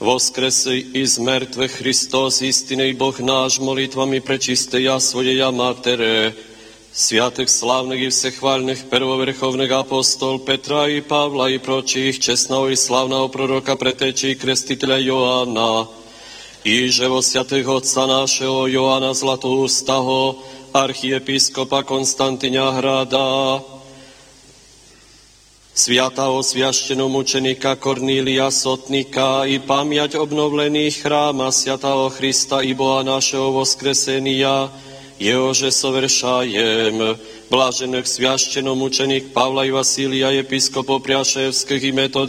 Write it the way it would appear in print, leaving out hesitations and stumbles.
Voskresej iz mŕtvych Hristos, istinej Boh náš, molitvami prečistej a svojeja Matere, sviatых славных и всехвальных первоверховных апостол Петра и Павла и прочих, честного и славного пророка, предтечи и крестителя Иоанна, и же во святых отца нашего Иоанна Златоустого, архиепископа Konstantina Hrada, sviatého sviašteného mučenika Kornília Sotnika i pamiať obnovlených chráma sviatého Krista i Boha našeho voskresenia, jehože soveršajem, blažených sviaštenom mučeník Pavla i Vasília, episkopov Priaševských i Metodí,